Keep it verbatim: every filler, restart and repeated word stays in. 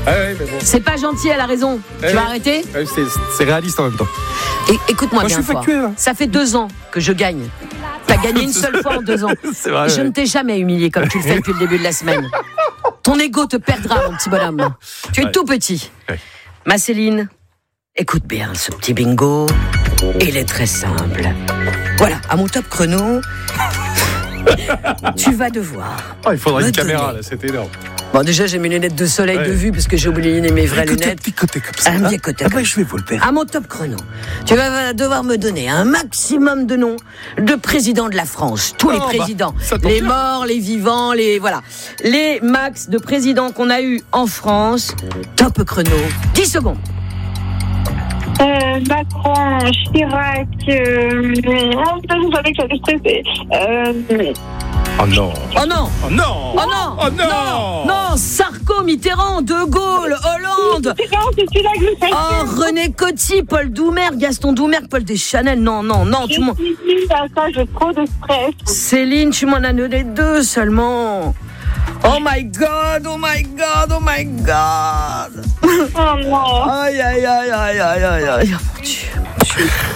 Ah ouais, mais bon. C'est pas gentil, elle a raison. Ouais, tu vas ouais. arrêter Ouais, c'est, c'est réaliste en même temps. Et, écoute-moi Moi, bien je suis fort. factuel, hein. Ça fait deux ans que je gagne. T'as gagné une seule fois en deux ans. C'est vrai. Je ouais. ne t'ai jamais humilié comme tu le fais depuis le début de la semaine. Ton ego te perdra, mon petit bonhomme. Tu es Ouais. tout petit. Ouais. Ma Céline, écoute bien ce petit bingo. Il est très simple. Voilà, à mon top chrono, tu vas devoir. Oh, il faudrait me une caméra, donner. là, c'est énorme. Bon, déjà, j'ai mes lunettes de soleil Ouais. de vue parce que j'ai oublié mes vraies Côté, lunettes. petit côté comme ça. Un hein. petit côté Ah comme bah, je vais vous le faire. À mon top chrono, tu vas devoir me donner un maximum de noms de présidents de la France. Tous les Oh, bah, présidents. ça tombe les bien. morts, les vivants, les... Voilà. Les max de présidents qu'on a eu en France. Top chrono. dix secondes. Euh, Macron, Chirac, euh, oh putain, je savais que j'allais stresser. Euh, Oh non. Oh non. Oh non. Oh non. Oh non. Non, Sarko, Mitterrand, De Gaulle, Hollande. c'est non, c'est celui-là que je fais. Oh, René Coty, Paul Doumer, Gaston Doumer, Paul Deschanel. Non, non, non, Je tu m'en... suis nulle à ça, j'ai trop de stress. Céline, tu m'en as donné deux seulement. Oh my God, oh my God, oh my God. Oh non. Aïe, aïe, aïe, aïe, aïe, aïe, aïe. Oh mon Dieu, mon Dieu.